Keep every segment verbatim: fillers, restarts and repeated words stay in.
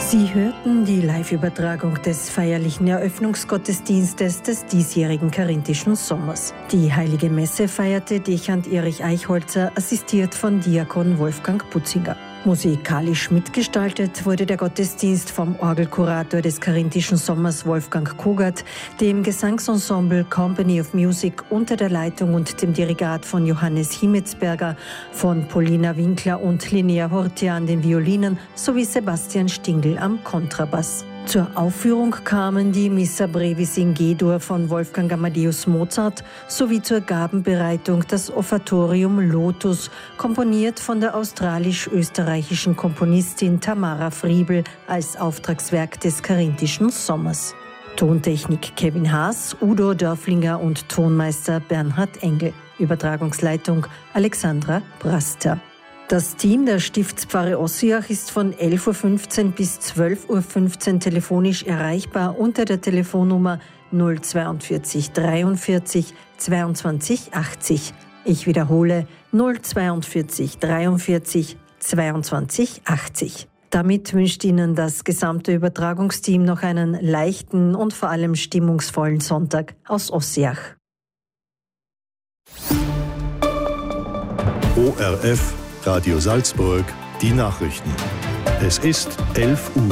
Sie hörten die Live-Übertragung des feierlichen Eröffnungsgottesdienstes des diesjährigen Karinthischen Sommers. Die Heilige Messe feierte Dechant Erich Eichholzer, assistiert von Diakon Wolfgang Putzinger. Musikalisch mitgestaltet wurde der Gottesdienst vom Orgelkurator des Karinthischen Sommers Wolfgang Kogert, dem Gesangsensemble Company of Music unter der Leitung und dem Dirigat von Johannes Himmetsberger, von Paulina Winkler und Linnea Hortia an den Violinen sowie Sebastian Stingl am Kontrabass. Zur Aufführung kamen die Missa Brevis in G-Dur von Wolfgang Amadeus Mozart sowie zur Gabenbereitung das Offertorium Lotus, komponiert von der australisch-österreichischen Komponistin Tamara Friebel als Auftragswerk des Karinthischen Sommers. Tontechnik Kevin Haas, Udo Dörflinger und Tonmeister Bernhard Engel. Übertragungsleitung Alexandra Braster. Das Team der Stiftspfarre Ossiach ist von elf Uhr fünfzehn bis zwölf Uhr fünfzehn telefonisch erreichbar unter der Telefonnummer null vierundzwanzig dreiundvierzig zweiundzwanzig achtzig. Ich wiederhole null vierundzwanzig dreiundvierzig zweiundzwanzig achtzig. Damit wünscht Ihnen das gesamte Übertragungsteam noch einen leichten und vor allem stimmungsvollen Sonntag aus Ossiach. O R F Radio Salzburg, die Nachrichten. Es ist elf Uhr.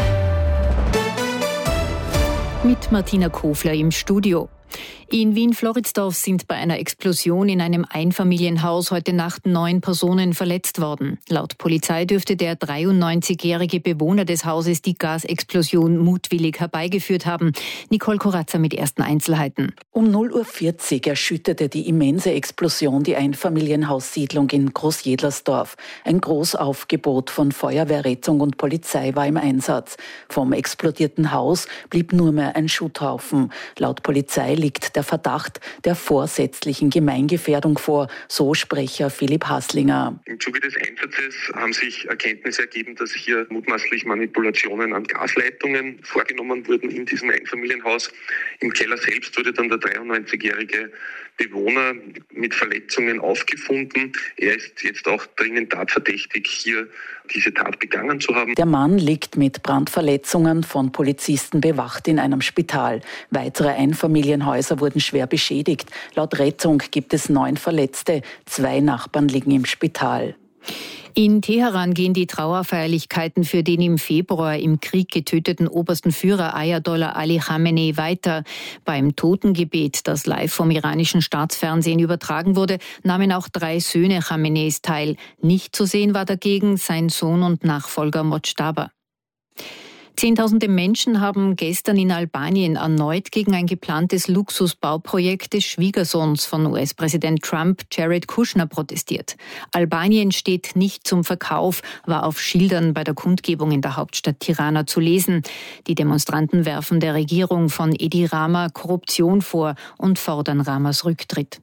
Mit Martina Kofler im Studio. In Wien-Floridsdorf sind bei einer Explosion in einem Einfamilienhaus heute Nacht neun Personen verletzt worden. Laut Polizei dürfte der dreiundneunzigjährige Bewohner des Hauses die Gasexplosion mutwillig herbeigeführt haben. Nicole Corazza mit ersten Einzelheiten. Um null Uhr vierzig erschütterte die immense Explosion die Einfamilienhaussiedlung in Großjedlersdorf. Ein Großaufgebot von Feuerwehr, Rettung und Polizei war im Einsatz. Vom explodierten Haus blieb nur mehr ein Schutthaufen. Laut Polizei liegt der Verdacht der vorsätzlichen Gemeingefährdung vor, so Sprecher Philipp Haslinger. Im Zuge des Einsatzes haben sich Erkenntnisse ergeben, dass hier mutmaßlich Manipulationen an Gasleitungen vorgenommen wurden in diesem Einfamilienhaus. Im Keller selbst wurde dann der dreiundneunzigjährige Bewohner mit Verletzungen aufgefunden. Er ist jetzt auch dringend tatverdächtig, hier diese Tat begangen zu haben. Der Mann liegt mit Brandverletzungen von Polizisten bewacht in einem Spital. Weitere Einfamilienhäuser wurden schwer beschädigt. Laut Rettung gibt es neun Verletzte. Zwei Nachbarn liegen im Spital. In Teheran gehen die Trauerfeierlichkeiten für den im Februar im Krieg getöteten obersten Führer Ayatollah Ali Khamenei weiter. Beim Totengebet, das live vom iranischen Staatsfernsehen übertragen wurde, nahmen auch drei Söhne Khameneis teil. Nicht zu sehen war dagegen sein Sohn und Nachfolger Mojtaba. Zehntausende Menschen haben gestern in Albanien erneut gegen ein geplantes Luxusbauprojekt des Schwiegersohns von U S-Präsident Trump, Jared Kushner, protestiert. Albanien steht nicht zum Verkauf, war auf Schildern bei der Kundgebung in der Hauptstadt Tirana zu lesen. Die Demonstranten werfen der Regierung von Edi Rama Korruption vor und fordern Ramas Rücktritt.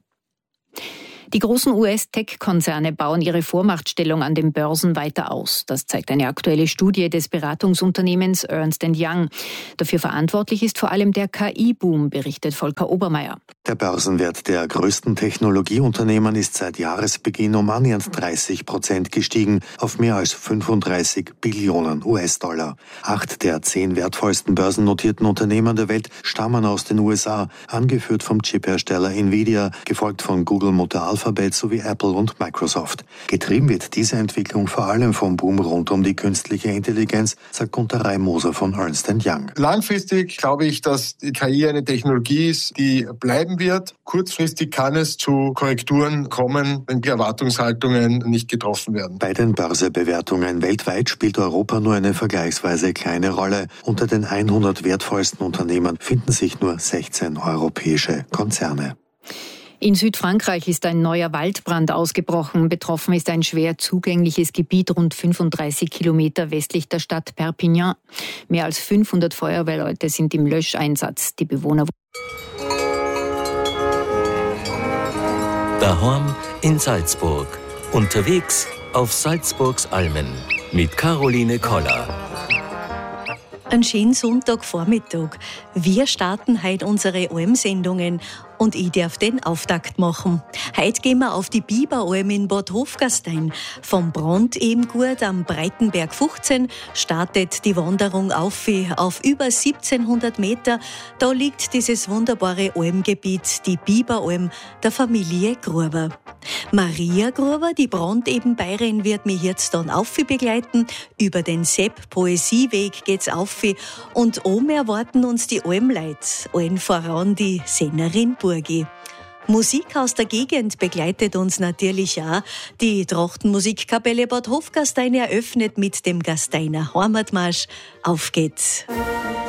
Die großen U S-Tech-Konzerne bauen ihre Vormachtstellung an den Börsen weiter aus. Das zeigt eine aktuelle Studie des Beratungsunternehmens Ernst and Young. Dafür verantwortlich ist vor allem der K I-Boom, berichtet Volker Obermeier. Der Börsenwert der größten Technologieunternehmen ist seit Jahresbeginn um annähernd dreißig Prozent gestiegen auf mehr als fünfunddreißig Billionen U S-Dollar. Acht der zehn wertvollsten börsennotierten Unternehmen der Welt stammen aus den U S A, angeführt vom Chiphersteller Nvidia, gefolgt von Google, Mutter Alphabet sowie Apple und Microsoft. Getrieben wird diese Entwicklung vor allem vom Boom rund um die künstliche Intelligenz, sagt Gunter Reimoser von Ernst and Young. Langfristig glaube ich, dass die K I eine Technologie ist, die bleiben wird. Kurzfristig kann es zu Korrekturen kommen, wenn die Erwartungshaltungen nicht getroffen werden. Bei den Börsebewertungen weltweit spielt Europa nur eine vergleichsweise kleine Rolle. Unter den hundert wertvollsten Unternehmen finden sich nur sechzehn europäische Konzerne. In Südfrankreich ist ein neuer Waldbrand ausgebrochen. Betroffen ist ein schwer zugängliches Gebiet rund fünfunddreißig Kilometer westlich der Stadt Perpignan. Mehr als fünfhundert Feuerwehrleute sind im Löscheinsatz. Die Bewohner daheim in Salzburg. Unterwegs auf Salzburgs Almen mit Caroline Koller. Einen schönen Sonntagvormittag. Wir starten heute unsere Almsendungen und ich darf den Auftakt machen. Heute gehen wir auf die Biberalm in Bad Hofgastein. Vom Brand eben gut am Breitenberg fünfzehn startet die Wanderung auf, auf über siebzehnhundert Meter. Da liegt dieses wunderbare Almgebiet, die Biberalm der Familie Gruber. Maria Gruber, die Brandebenbäuerin, wird mich jetzt dann auf begleiten. Über den Sepp Poesieweg geht's auf und oben erwarten uns die Almleit, allen voran die Sennerin Burgi. Musik aus der Gegend begleitet uns natürlich auch. Die Trachtenmusikkapelle Bad Hofgastein eröffnet mit dem Gasteiner Heimatmarsch. Auf geht's!